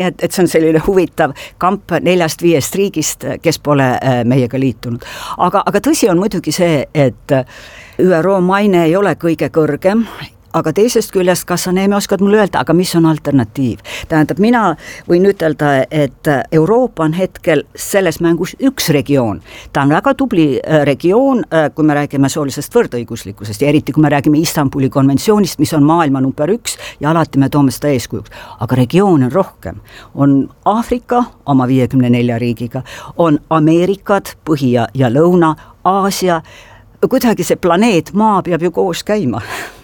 et see on selline huvitav kamp 4-5 riigist, kes pole meiega liitunud. Aga tõsi on muidugi see, et ÜRO maine ei ole kõige kõrgem, aga teisest küljest, kas sa Neeme oskad mulle öelda, aga mis on alternatiiv? Tähendab, mina võin ütelda, et Euroopa on hetkel selles mängus üks regioon. Ta on väga tubli regioon, kui me räägime soolisest võrdõiguslikkusest ja eriti kui me räägime Istanbuli konventsioonist, mis on maailma number 1 ja alati me toome seda eeskujuks. Aga regioon on rohkem. On Aafrika oma 54 riigiga, on Ameerikad, Põhi- ja Lõuna, Aasia, kuidagi see planeet Maa peab ju koos käima.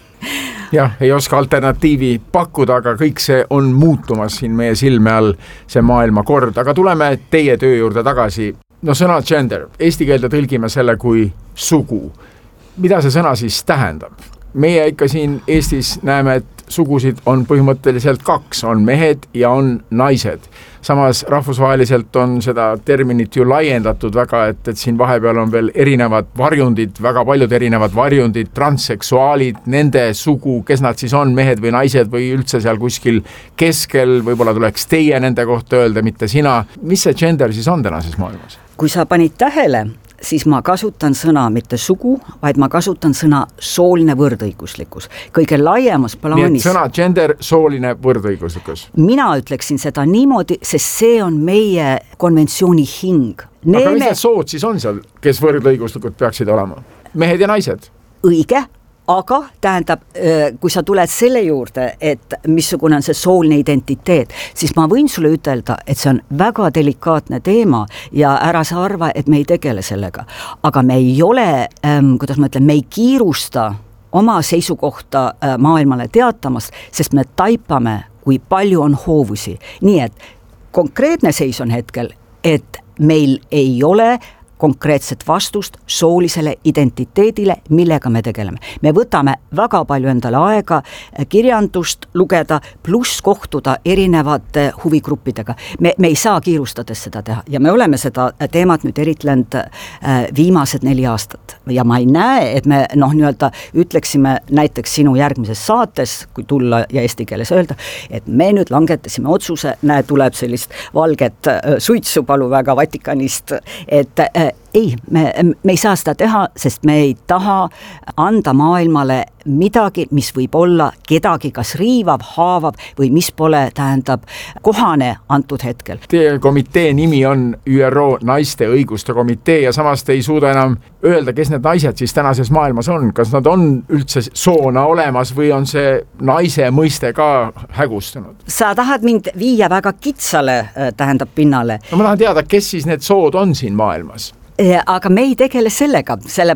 Jah, ei oska alternatiivi pakkuda, aga kõik see on muutumas siin meie silme all, see maailma kord. Aga tuleme teie töö juurde tagasi. No sõna gender, eesti keelde tõlgime selle kui sugu. Mida see sõna siis tähendab? Meie ikka siin Eestis näeme, et sugusid on põhimõtteliselt 2, on mehed ja on naised. Samas rahvusvaheliselt on seda terminit ju laiendatud väga, et siin vahepeal on veel erinevad varjundid, väga paljud erinevad varjundid, transseksuaalid, nende sugu, kes nad siis on, mehed või naised või üldse seal kuskil keskel, võib-olla tuleks teie nende kohta öelda, mitte sina. Mis see gender siis on tänases maailmas? Kui sa panid tähele, siis ma kasutan sõna mitte sugu, vaid ma kasutan sõna sooline võrdõiguslikkus. Kõige laiemas plaanis. Nii et sõna gender, sooline võrdõiguslikkus. Mina ütleksin seda niimoodi, sest see on meie konventsiooni hing. Aga mis need sood siis on seal, kes võrdõiguslikud peaksid olema? Mehed ja naised? Õige. Aga tähendab, kui sa tuled selle juurde, et missugune on see sooline identiteet, siis ma võin sulle ütelda, et see on väga delikaatne teema ja ära sa arva, et me ei tegele sellega. Aga me ei ole, kuidas ma ütlen, me ei kiirusta oma seisukohta maailmale teatamas, sest me taipame, kui palju on hoovusi. Nii et konkreetne seis on hetkel, et meil ei ole konkreetset vastust soolisele identiteedile, millega me tegeleme. Me võtame väga palju endale aega kirjandust lugeda, pluss kohtuda erinevate huvigruppidega. Me ei saa kiirustades seda teha ja me oleme seda teemat nüüd eritlenud viimased 4 aastat ja ma ei näe, et me nii-öelda ütleksime näiteks sinu järgmises saates, kui tulla ja eesti keeles öelda, et me nüüd langetasime otsuse, tuleb sellist valget suitsu palu väga Vatikanist, et ei, me ei saa seda teha, sest me ei taha anda maailmale midagi, mis võib olla kedagi kas riivav, haavav või mis pole, tähendab, kohane antud hetkel. Teie komitee nimi on ÜRO naiste õiguste komitee ja samas te ei suuda enam öelda, kes need naised siis tänases maailmas on. Kas nad on üldse soona olemas või on see naise mõiste ka hägustunud? Sa tahad mind viia väga kitsale, tähendab, pinnale. No ma tahan teada, kes siis need sood on siin maailmas? Aga me ei tegele sellega,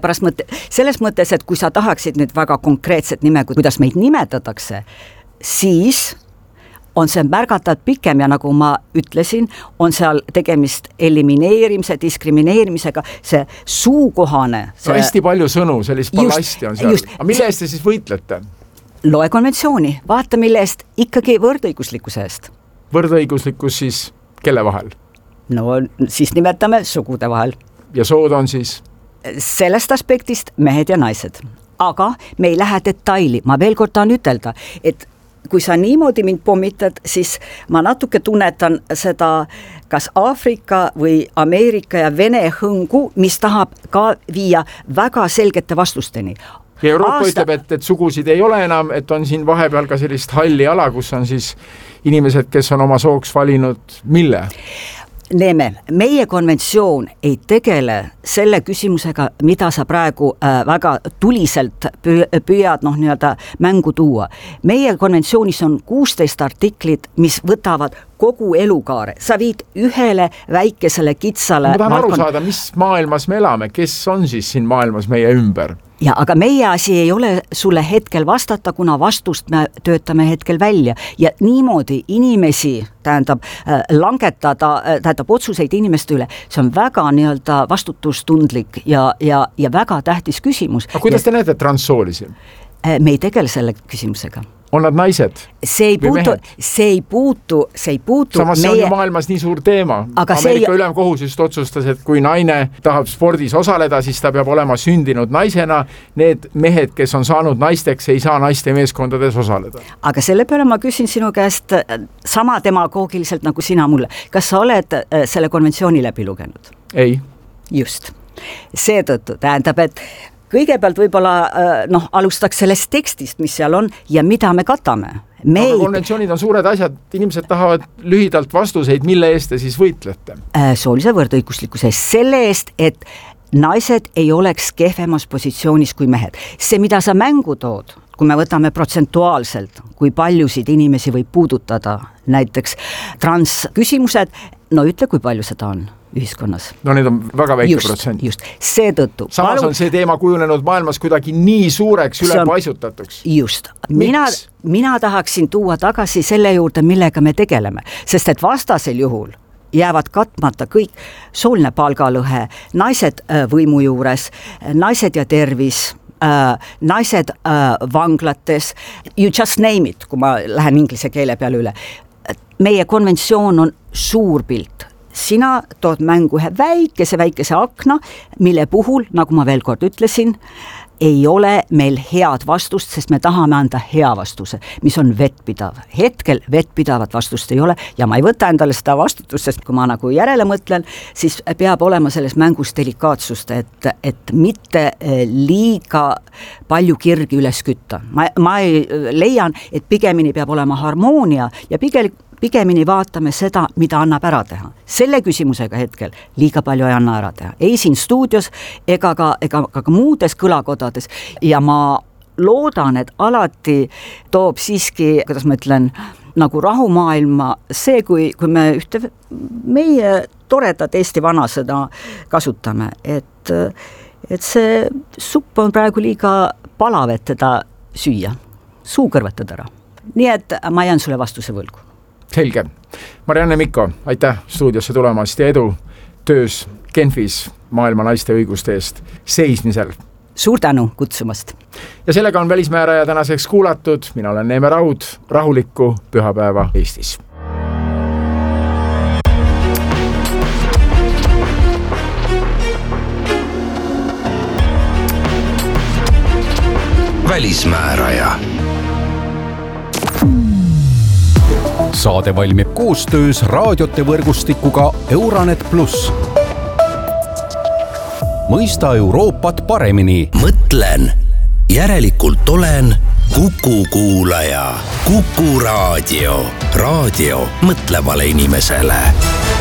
selles mõttes, et kui sa tahaksid nüüd väga konkreetset nime, kuidas meid nimetatakse, siis on see märgatavalt pikem ja nagu ma ütlesin, on seal tegemist elimineerimise, diskrimineerimisega, see suukohane. See... hästi palju sõnu, sellist ballasti on seal. Aga mille eest te siis võitlete? Loe konventsiooni, vaata mille eest ikkagi võrdõiguslikkuse eest. Võrdõiguslikkus siis kelle vahel? No siis nimetame sugude vahel. Ja sood on siis? Sellest aspektist mehed ja naised. Aga me ei lähe detaili. Ma veel kord tahan ütelda, et kui sa niimoodi mind pommitad, siis ma natuke tunnetan seda kas Aafrika või Ameerika ja Vene hõngu, mis tahab ka viia väga selgete vastusteni. Ja Euroopa ütleb, et sugusid ei ole enam, et on siin vahepeal ka sellist halli ala, kus on siis inimesed, kes on oma sooks valinud mille? Neeme, meie konventsioon ei tegele selle küsimusega, mida sa praegu väga tuliselt püüad nii-öelda mängu tuua. Meie konventsioonis on 16 artiklit, mis võtavad kogu elukaare. Sa viid ühele väikesele kitsale... Ma tahan aru saada, mis maailmas me elame, kes on siis siin maailmas meie ümber? Ja, aga meie asi ei ole sulle hetkel vastata, kuna vastust me töötame hetkel välja. Ja niimoodi inimesi, tähendab, langetada, tähendab otsuseid inimeste üle, see on väga nii-öelda vastutustundlik ja väga tähtis küsimus. Aga kuidas te näete transsoolisi? Me ei tegele selle küsimusega. on nad naised? See ei puutu. Samas see on ju maailmas nii suur teema. Ameerika ülemkohus just otsustas, et kui naine tahab spordis osaleda, siis ta peab olema sündinud naisena. Need mehed, kes on saanud naisteks, ei saa naiste meeskondades osaleda. Aga selle peale ma küsin sinu käest sama demagoogiliselt nagu sina mulle. Kas sa oled selle konventsiooni läbi lugenud? Ei. Just. Seetõttu tähendab, et kõigepealt võib-olla alustaks sellest tekstist, mis seal on ja mida me katame. Aga konventsioonid on suured asjad, inimesed tahavad lühidalt vastuseid, mille eest te siis võitlete? Soolise võrdõiguslikkuse eest, selle eest, et naised ei oleks kehvemas positsioonis kui mehed. See, mida sa mängu tood, kui me võtame protsentuaalselt, kui paljusid inimesi võib puudutada, näiteks transküsimused, no ütle, kui palju seda on ühiskonnas. No need on väga väike protsent. Just, seetõttu. Samas on see teema kujunenud maailmas kuidagi nii suureks ülepaisutatuks. Just. Mina tahaksin tuua tagasi selle juurde, millega me tegeleme, sest et vastasel juhul jäävad katmata kõik sooline palgalõhe, naised võimu juures, naised ja tervis, naised vanglates, you just name it, kui ma lähen inglise keele peale üle. Meie konventsioon on suur pilt. Sina tood mängu ühe väikese akna, mille puhul, nagu ma veel kord ütlesin, ei ole meil head vastust, sest me tahame anda hea vastuse, mis on vettpidav. Hetkel vettpidavat vastust ei ole ja ma ei võta endale seda vastutust, sest kui ma nagu järele mõtlen, siis peab olema selles mängus delikaatsust, et mitte liiga palju kirgi üles kütta. Ma leian, et pigemini peab olema harmoonia ja pigemini vaatame seda, mida annab ära teha. Selle küsimusega hetkel liiga palju ei anna ära teha. Ei siin stuudios ega ka muudes kõlakodades. Ja ma loodan, et alati toob siiski, kuidas ma ütlen, nagu rahumaailma see, kui me meie toredat Eesti vanasõda kasutame, et see supp on praegu liiga palav, et teda süüa. Suu kõrvetada ära. Nii et ma jään sulle vastuse võlgu. Selge. Marianne Mikko, aitäh stuudiosse tulemast ja edu töös Genfis maailma naiste õiguste eest seismisel. Suur tänu kutsumast. Ja sellega on Välismääraja tänaseks kuulatud. Mina olen Neeme Raud. Rahulikku pühapäeva Eestis. Välismääraja. Saade valmib koostöös raadiote võrgustikuga Euranet Plus. Mõista Euroopat paremini. Mõtlen, järelikult olen Kuku kuulaja. Kuku raadio. Raadio mõtlevale inimesele.